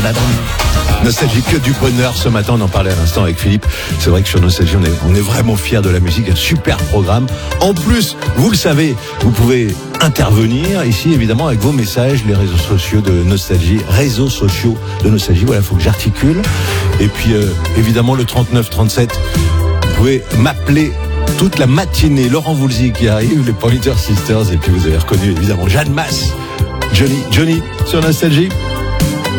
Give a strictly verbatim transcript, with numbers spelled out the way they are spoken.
Tadadam. Nostalgie, que du bonheur ce matin, on en parlait à l'instant avec Philippe. C'est vrai que sur Nostalgie, on est, on est vraiment fiers de la musique, un super programme. En plus, vous le savez, vous pouvez intervenir ici, évidemment, avec vos messages, les réseaux sociaux de Nostalgie, réseaux sociaux de Nostalgie, voilà, il faut que j'articule. Et puis, euh, évidemment, le trente-neuf trente-sept, vous pouvez m'appeler toute la matinée. Laurent Voulzy qui arrive, les Pointer Sisters, et puis vous avez reconnu, évidemment, Jeanne Masse, Johnny, Johnny, sur Nostalgie.